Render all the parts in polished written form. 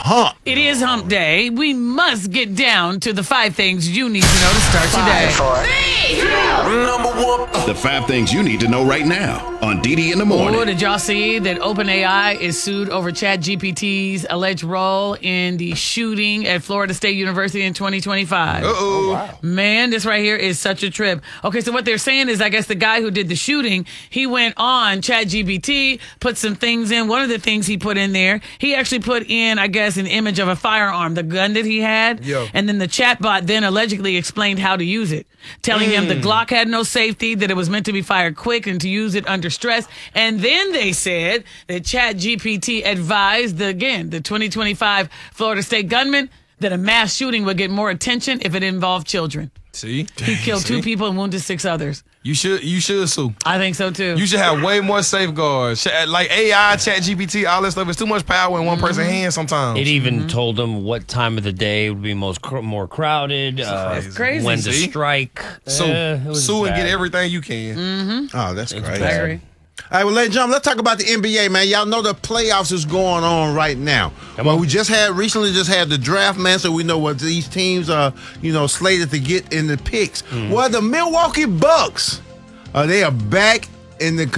hump. It is hump day. We must get down to the 5 things you need to know to start today. 5, 4, 3, 2. Number 1. The 5 things you need to know right now on DD in the Morning. Oh, did y'all see that OpenAI is sued over ChatGPT's alleged role in the shooting at Florida State University in 2025? Oh, wow. Man, this right here is such a trip. Okay, so what they're saying is, I guess the guy who did the shooting, he went on ChatGPT, put some things in. One of the things he put in there, he actually put in, I guess, an image of a firearm, the gun that he had. Yo. And then the chatbot then allegedly explained how to use it, telling him the Glock had no safety, that it was meant to be fired quick and to use it under stress. And then they said that ChatGPT advised, the 2025 Florida State gunman, that a mass shooting would get more attention if it involved children. See? He killed 2 people and wounded 6 others. You should sue. I think so, too. You should have way more safeguards. Like AI, ChatGPT, all that stuff. It's too much power in one person's hands sometimes. It even told them what time of the day would be more crowded. That's crazy. When to See? strike. Sue and get everything you can. Oh, that's crazy. I agree. All right, well, ladies and gentlemen, let's talk about the NBA, man. Y'all know the playoffs is going on right now. Well, we recently just had the draft, man, so we know what these teams are, slated to get in the picks. Well, the Milwaukee Bucks, they are back in the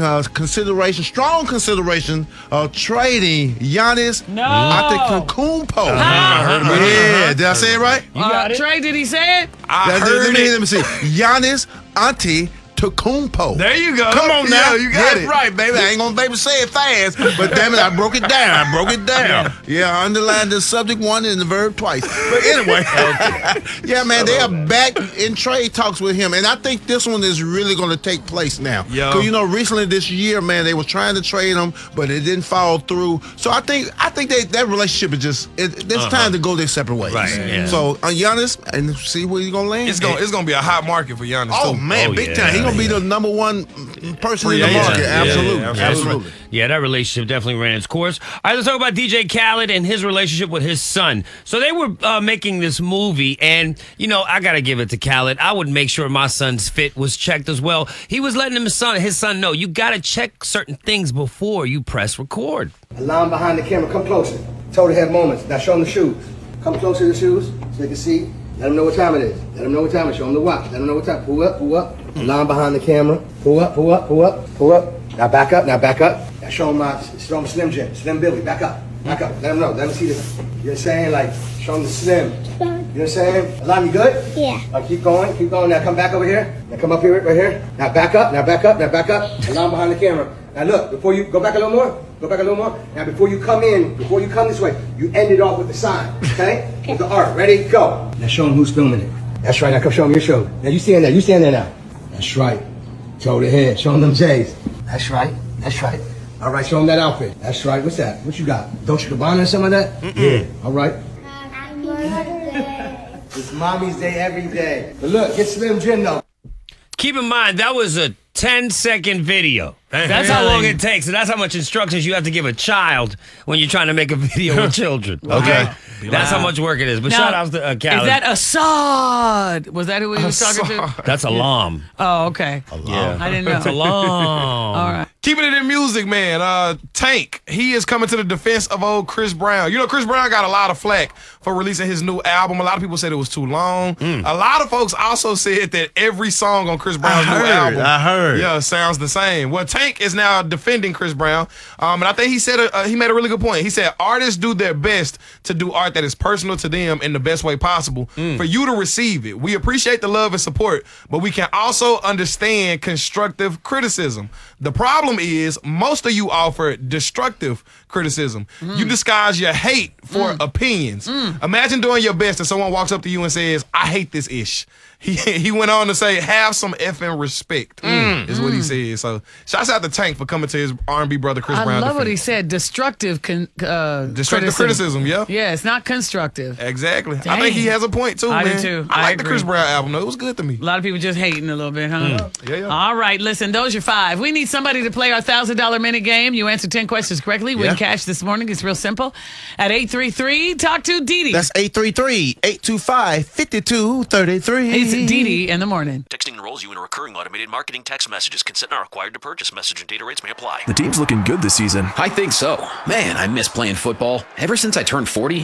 strong consideration of trading Giannis Antetokounmpo. I heard about it. Yeah, did I say it right? You got it? Trey, did he say it? I heard it. Let me see. Giannis Antetokounmpo. There you go. Come on now. Yeah, you got That's it. right, baby. I ain't gonna baby say it fast, but damn it, I broke it down. Yeah, I underlined the subject one and the verb twice. But anyway, yeah, man, they are back in trade talks with him, and I think this one is really gonna take place now. Yeah. Because recently this year, man, they were trying to trade him, but it didn't fall through. So I think that relationship is just it's time to go their separate ways. Right, yeah. So Giannis, and see where he's gonna land. It's gonna be a hot market for Giannis. Oh too. man, big time. He's gonna be the number one person in the agent. market. Yeah, Absolutely. yeah, Absolutely. Yeah, that relationship definitely ran its course. All right, let's talk about DJ Khaled and his relationship with his son. So they were making this movie, and, I got to give it to Khaled. I would make sure my son's fit was checked as well. He was letting his son know, you got to check certain things before you press record. Line behind the camera, come closer. Total head moments. Now show them the shoes. Come closer to the shoes so they can see. Let them know what time it is. Let them know what time it is. Show them the watch. Let them know what time. Pull up, pull up. Line behind the camera. Pull up, pull up, pull up, pull up. Now back up, now back up. Now show them Slim Jim, Slim Billy. Back up, back up. Let them know. Let them see this. You know what I'm saying? Like, show them the Slim. You know what I'm saying? Alam, you good? Yeah. Keep going, keep going. Now come back over here. Now come up here, right here. Now back up, now back up, now back up. Alam behind the camera. Now look, before you go back a little more. Go back a little more. Now before you come this way, you end it off with the sign, okay? With the art. Ready? Go. Now show them who's filming it. That's right. Now come show them your shoulder. Now you stand there. You stand there now. That's right. Toe to head. Show them J's. That's right. That's right. All right. Show them that outfit. That's right. What's that? What you got? Dolce & Gabbana or something like that? Yeah. All right. It's mommy's day every day. But look, get Slim Jim though. Keep in mind, that was a 10-second video. That's how long it takes, and that's how much instructions you have to give a child when you're trying to make a video with children. Okay? That's how much work it is. But Now, shout out to Khaled. Is that Assad? Was that who he was talking to? That's Alam. Oh, okay. Yeah. I didn't know. It's Alam. All right. Keeping it in music, man. Tank, he is coming to the defense of old Chris Brown. Chris Brown got a lot of flack for releasing his new album. A lot of people said it was too long. A lot of folks also said that every song on Chris Brown's new album, I heard. Yeah, sounds the same. Well, Tank is now defending Chris Brown, and I think he said he made a really good point. He said artists do their best to do art that is personal to them in the best way possible for you to receive it. We appreciate the love and support, but we can also understand constructive criticism. The problem is most of you offer destructive criticism. You disguise your hate for opinions. Imagine doing your best and someone walks up to you and says, I hate this ish. He went on to say, have some effing respect, is what he said. So shouts out to Tank for coming to his R&B brother Chris Brown. I love what he said. Destructive criticism, yeah. Yeah, it's not constructive. Exactly. Dang. I think he has a point too, I man. do too. I like the agree. Chris Brown album, though. It was good to me. A lot of people just hating a little bit, huh? Yeah. All right, listen, those are 5. We need somebody to play our $1,000 minute game. You answer 10 questions correctly. Win cash this morning. It's real simple. At 833, talk to Didi. That's 833-825-5233. It's Didi in the morning. Texting enrolls you in a recurring automated marketing text messages. Consent not required to purchase. Message and data rates may apply. The team's looking good this season. I think so. Man, I miss playing football. Ever since I turned 40,